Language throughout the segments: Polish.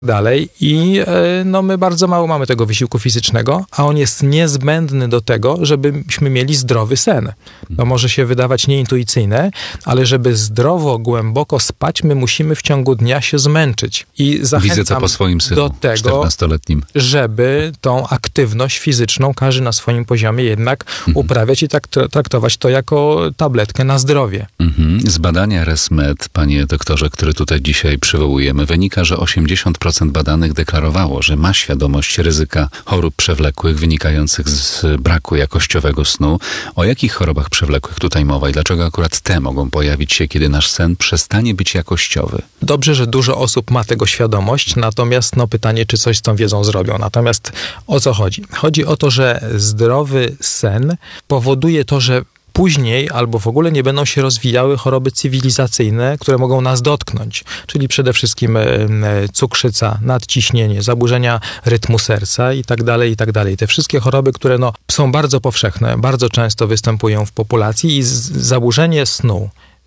dalej i no my bardzo mało mamy tego wysiłku fizycznego, a on jest niezbędny do tego, żebyśmy mieli zdrowy sen. To może się wydawać nieintuicyjne, ale żeby zdrowo, głęboko spać, my musimy w ciągu dnia się zmęczyć. I zachęcam Widzę to po swoim synu, do tego, 14-letnim. żeby tą aktywność fizyczną każdy na swoim poziomie jednak uprawiać i tak traktować to jako tabletkę na zdrowie. Z badania ResMed, panie doktorze, który tutaj dzisiaj przywołujemy, wynika, że 80% badanych deklarowało, że ma świadomość ryzyka chorób przewlekłych wynikających z braku jakościowego snu. O jakich chorobach przewlekłych tutaj mowa i dlaczego akurat te mogą pojawić się, kiedy nasz sen przestanie być jakościowy? Dobrze, że dużo osób ma tego świadomość, natomiast pytanie, czy coś z tą wiedzą zrobią. Natomiast o co chodzi? Chodzi o to, że zdrowy sen powoduje to, że później albo w ogóle nie będą się rozwijały choroby cywilizacyjne, które mogą nas dotknąć, czyli przede wszystkim cukrzyca, nadciśnienie, zaburzenia rytmu serca i tak dalej, i tak dalej. Te wszystkie choroby, które są bardzo powszechne, bardzo często występują w populacji i zaburzenie snu,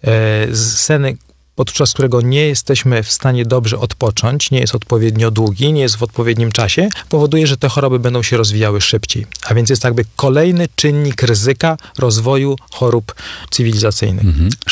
sen, podczas którego nie jesteśmy w stanie dobrze odpocząć, nie jest odpowiednio długi, nie jest w odpowiednim czasie, powoduje, że te choroby będą się rozwijały szybciej. A więc jest jakby kolejny czynnik ryzyka rozwoju chorób cywilizacyjnych.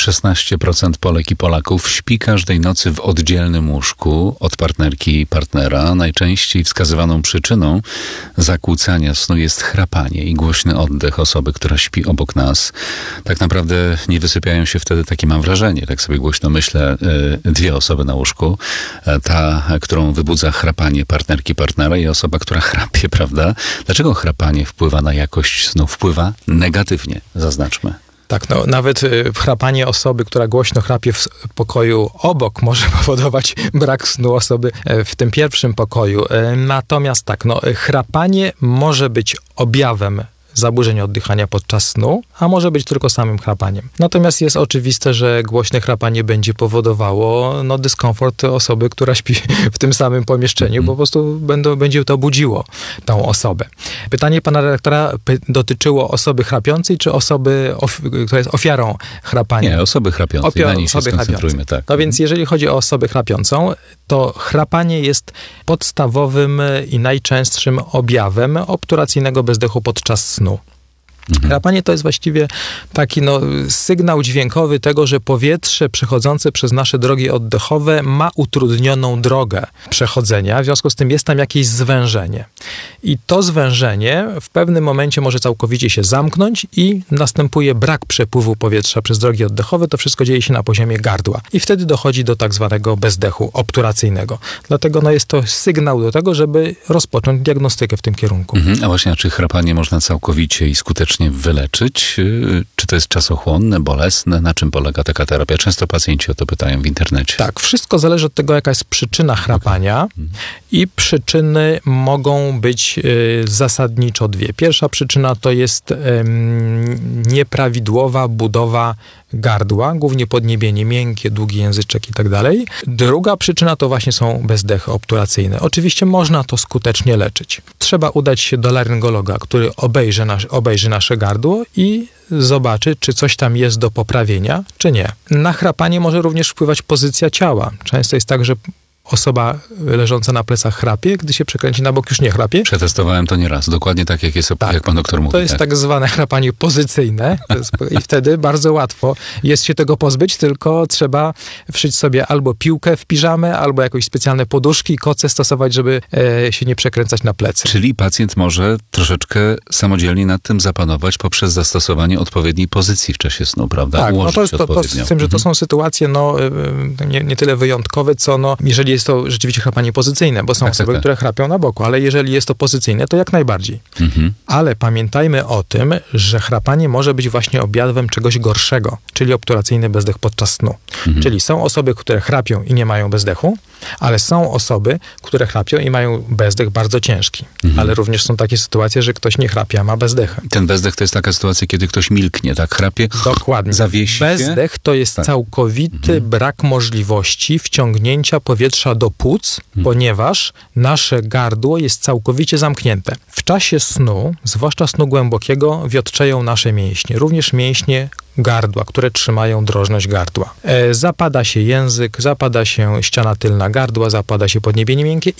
16% Polek i Polaków śpi każdej nocy w oddzielnym łóżku od partnerki i partnera. Najczęściej wskazywaną przyczyną zakłócania snu jest chrapanie i głośny oddech osoby, która śpi obok nas. Tak naprawdę nie wysypiają się wtedy, takie mam wrażenie, tak sobie głośno myślę, dwie osoby na łóżku. Ta, którą wybudza chrapanie partnerki, partnera i osoba, która chrapie, prawda? Dlaczego chrapanie wpływa na jakość snu? Wpływa negatywnie, zaznaczmy. Tak, nawet chrapanie osoby, która głośno chrapie w pokoju obok, może powodować brak snu osoby w tym pierwszym pokoju. Natomiast tak, chrapanie może być objawem zaburzeń oddychania podczas snu, a może być tylko samym chrapaniem. Natomiast jest oczywiste, że głośne chrapanie będzie powodowało dyskomfort osoby, która śpi w tym samym pomieszczeniu, po prostu będzie to budziło tą osobę. Pytanie pana redaktora dotyczyło osoby chrapiącej, czy osoby, która jest ofiarą chrapania? Nie, osoby chrapiącej, na niej się skoncentrujmy. Tak. No więc jeżeli chodzi o osobę chrapiącą, to chrapanie jest podstawowym i najczęstszym objawem obturacyjnego bezdechu podczas snu. Chrapanie to jest właściwie taki sygnał dźwiękowy tego, że powietrze przechodzące przez nasze drogi oddechowe ma utrudnioną drogę przechodzenia, w związku z tym jest tam jakieś zwężenie. I to zwężenie w pewnym momencie może całkowicie się zamknąć i następuje brak przepływu powietrza przez drogi oddechowe. To wszystko dzieje się na poziomie gardła. I wtedy dochodzi do tak zwanego bezdechu obturacyjnego. Dlatego jest to sygnał do tego, żeby rozpocząć diagnostykę w tym kierunku. A właśnie, czy chrapanie można całkowicie i skutecznie wyleczyć? Czy to jest czasochłonne, bolesne? Na czym polega taka terapia? Często pacjenci o to pytają w internecie. Tak, wszystko zależy od tego, jaka jest przyczyna chrapania i przyczyny mogą być zasadniczo dwie. Pierwsza przyczyna to jest nieprawidłowa budowa gardła, głównie podniebienie miękkie, długi języczek i tak dalej. Druga przyczyna to właśnie są bezdechy obturacyjne. Oczywiście można to skutecznie leczyć. Trzeba udać się do laryngologa, który obejrzy nasze gardło i zobaczy, czy coś tam jest do poprawienia, czy nie. Na chrapanie może również wpływać pozycja ciała. Często jest tak, że osoba leżąca na plecach chrapie, gdy się przekręci na bok, już nie chrapie. Przetestowałem to nieraz. Dokładnie tak, jak pan doktor mówi. To jest tak zwane chrapanie pozycyjne i wtedy bardzo łatwo jest się tego pozbyć, tylko trzeba wszyć sobie albo piłkę w piżamę, albo jakieś specjalne poduszki, koce stosować, żeby się nie przekręcać na plecy. Czyli pacjent może troszeczkę samodzielnie nad tym zapanować poprzez zastosowanie odpowiedniej pozycji w czasie snu, prawda? Tak, z tym, że to są sytuacje nie tyle wyjątkowe, co jeżeli jest to rzeczywiście chrapanie pozycyjne, bo są osoby, które chrapią na boku, ale jeżeli jest to pozycyjne, to jak najbardziej. Ale pamiętajmy o tym, że chrapanie może być właśnie objawem czegoś gorszego, czyli obturacyjny bezdech podczas snu. Czyli są osoby, które chrapią i nie mają bezdechu, ale są osoby, które chrapią i mają bezdech bardzo ciężki. Ale również są takie sytuacje, że ktoś nie chrapie, a ma bezdech. Ten bezdech to jest taka sytuacja, kiedy ktoś milknie, tak? Chrapie, dokładnie. Zawiesi się. Bezdech to jest całkowity brak możliwości wciągnięcia powietrza do płuc, ponieważ nasze gardło jest całkowicie zamknięte. W czasie snu, zwłaszcza snu głębokiego, wiotczeją nasze mięśnie, również mięśnie gardła, które trzymają drożność gardła. Zapada się język, zapada się ściana tylna gardła, zapada się podniebienie miękkie